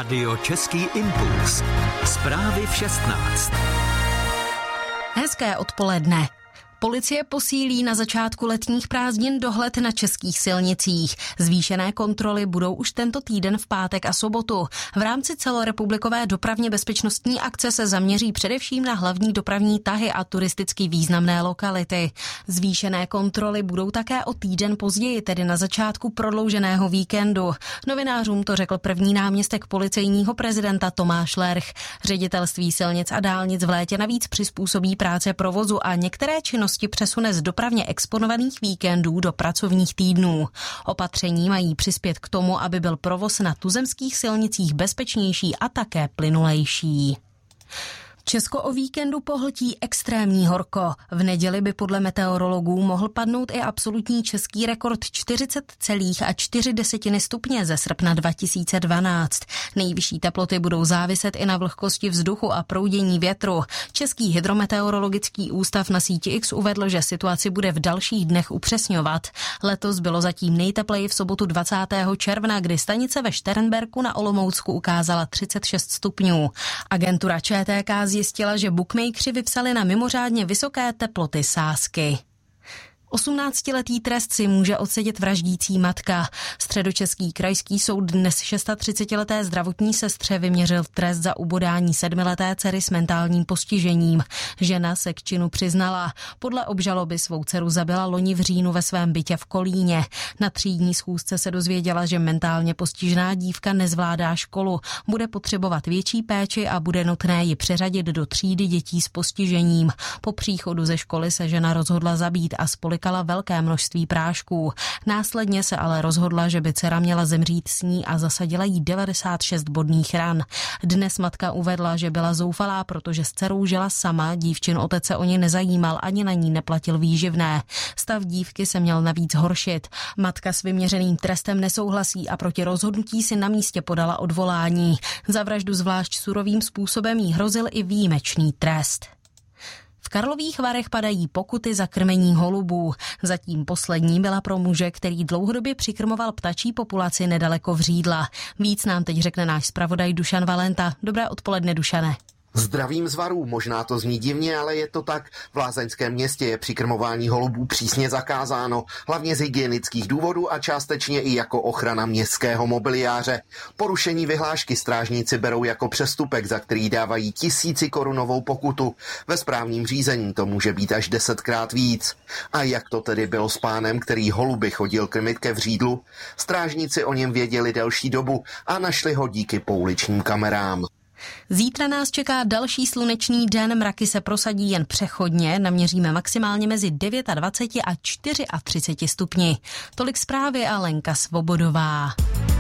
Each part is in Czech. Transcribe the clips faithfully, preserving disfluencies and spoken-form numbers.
Rádio Český impuls. Zprávy v šestnáct. Hezké odpoledne. Policie posílí na začátku letních prázdnin dohled na českých silnicích. Zvýšené kontroly budou už tento týden v pátek a sobotu. V rámci celorepublikové dopravně bezpečnostní akce se zaměří především na hlavní dopravní tahy a turisticky významné lokality. Zvýšené kontroly budou také o týden později, tedy na začátku prodlouženého víkendu. Novinářům to řekl první náměstek policejního prezidenta Tomáš Lerch. Ředitelství silnic a dálnic v létě navíc přizpůsobí práce provozu a některé činnosti přesune z dopravně exponovaných víkendů do pracovních týdnů. Opatření mají přispět k tomu, aby byl provoz na tuzemských silnicích bezpečnější a také plynulejší. Česko o víkendu pohltí extrémní horko. V neděli by podle meteorologů mohl padnout i absolutní český rekord čtyřicet celá čtyři stupně ze srpna dva tisíce dvanáct. Nejvyšší teploty budou záviset i na vlhkosti vzduchu a proudění větru. Český hydrometeorologický ústav na síti X uvedl, že situaci bude v dalších dnech upřesňovat. Letos bylo zatím nejtepleji v sobotu dvacátého června, kdy stanice ve Šternberku na Olomoucku ukázala třicet šest stupňů. Agentura Č T K zjistila, že bookmakeri vypsali na mimořádně vysoké teploty sázky. osmnáctiletý trest si může odsedět vraždící matka. Středočeský krajský soud dnes třicetišestileté zdravotní sestře vyměřil trest za ubodání sedmileté dcery s mentálním postižením. Žena se k činu přiznala. Podle obžaloby svou dceru zabila loni v říjnu ve svém bytě v Kolíně. Na třídní schůzce se dozvěděla, že mentálně postižená dívka nezvládá školu, bude potřebovat větší péči a bude nutné ji přeřadit do třídy dětí s postižením. Po příchodu ze školy se žena rozhodla zabít a spolikala velké množství prášků. Následně se ale rozhodla, že by dcera měla zemřít s ní a zasadila jí devadesát šest bodných ran. Dnes matka uvedla, že byla zoufalá, protože s dcerou žila sama, dívčin otec se o ně nezajímal ani na ní neplatil výživné. Stav dívky se měl navíc horšit. Matka s vyměřeným trestem nesouhlasí a proti rozhodnutí si na místě podala odvolání. Za vraždu zvlášť surovým způsobem jí hrozil i výjimečný trest. V Karlových Varech padají pokuty za krmení holubů. Zatím poslední byla pro muže, který dlouhodobě přikrmoval ptačí populaci nedaleko Vřídla. Víc nám teď řekne náš zpravodaj Dušan Valenta. Dobré odpoledne, Dušane. Zdravím z Varů, možná to zní divně, ale je to tak. V Lázeňském městě je přikrmování holubů přísně zakázáno, hlavně z hygienických důvodů a částečně i jako ochrana městského mobiliáře. Porušení vyhlášky strážníci berou jako přestupek, za který dávají tisíci korunovou pokutu. Ve správním řízení to může být až desetkrát víc. A jak to tedy bylo s pánem, který holuby chodil krmit ke Vřídlu? Strážníci o něm věděli delší dobu a našli ho díky pouličním kamerám. Zítra nás čeká další slunečný den, mraky se prosadí jen přechodně, naměříme maximálně mezi dvacet devět a třicet čtyři stupni. Tolik zprávy a Lenka Svobodová.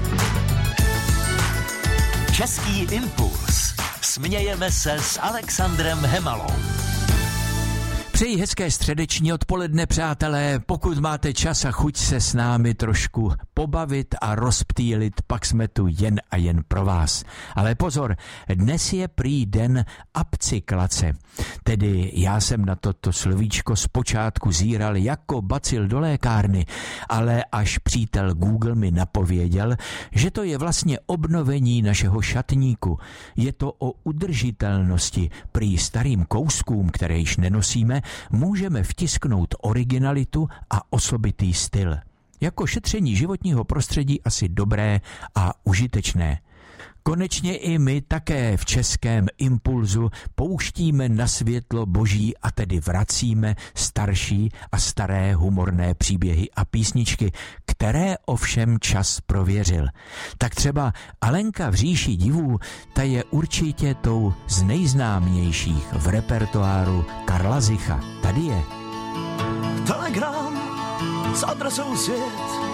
Český impuls. Smějeme se s Alexandrem Hemalou. Přeji hezké středeční odpoledne, přátelé. Pokud máte čas a chuť se s námi trošku pobavit a rozptýlit, pak jsme tu jen a jen pro vás. Ale pozor, dnes je prý den upcyklace. Tedy já jsem na toto slovíčko zpočátku zíral jako bacil do lékárny, ale až přítel Google mi napověděl, že to je vlastně obnovení našeho šatníku. Je to o udržitelnosti. Prý starým kouskům, které již nenosíme, můžeme vtisknout originalitu a osobitý styl. Jako šetření životního prostředí asi dobré a užitečné. Konečně i my také v Českém impulzu pouštíme na světlo boží a tedy vracíme starší a staré humorné příběhy a písničky, které ovšem čas prověřil. Tak třeba Alenka v říši divů, ta je určitě tou z nejznámějších v repertoáru Karla Zicha. Tady je. Telegram s adresou svět.